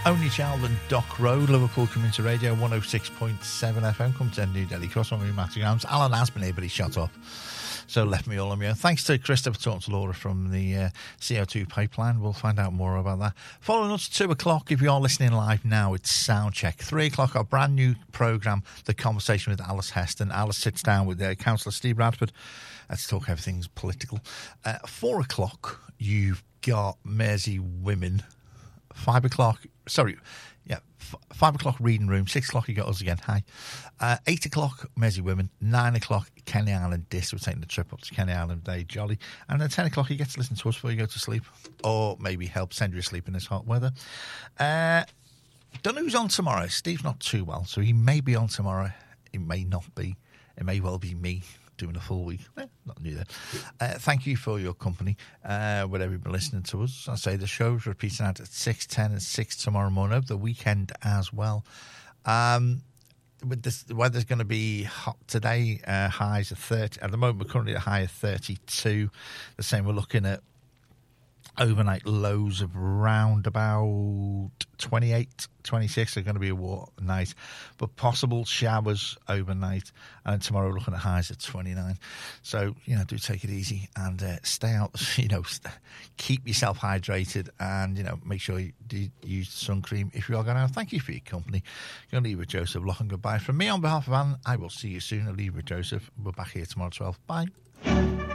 Only Child and Dock Road, Liverpool Community Radio, 106.7 FM. Come to New Delhi Cross on me, Matthew Grams. Alan has been here, but he shut off. So left me all on my own. Thanks to Christopher talking to Laura from the CO2 pipeline. We'll find out more about that. Following us at 2 o'clock, if you are listening live now, it's Soundcheck. 3 o'clock, our brand new programme, The Conversation with Alice Heston. Alice sits down with Councillor Steve Bradford to talk everything's political. 4 o'clock, you've got Mersey Women. 5 o'clock, 5 o'clock reading room. 6 o'clock you got us again, hi. 8 o'clock Mersey Women. 9 o'clock Kenny Island Dis. We're taking the trip up to Kenny Island Day, jolly. And then 10 o'clock you get to listen to us before you go to sleep, or maybe help send you asleep in this hot weather. Don't know who's on tomorrow. Steve's not too well, so he may be on tomorrow. It may not be. It may well be me doing a full week. Not new there. Thank you for your company, whatever you've been listening to us. I say the show's repeating out at 6, 10 and 6 tomorrow morning, over the weekend as well. With this, the weather's going to be hot today, highs of 30. At the moment, we're currently at a high of 32. The same, we're looking at overnight lows of around about 28, 26 are going to be a night, but possible showers overnight. And tomorrow we're looking at highs of 29. So, do take it easy and stay out, keep yourself hydrated and, make sure you do use sun cream if you are going out. Thank you for your company. You're going to leave with Joseph Lock and goodbye. From me on behalf of Anne, I will see you soon. I'll leave with Joseph. We're back here tomorrow at 12. Bye.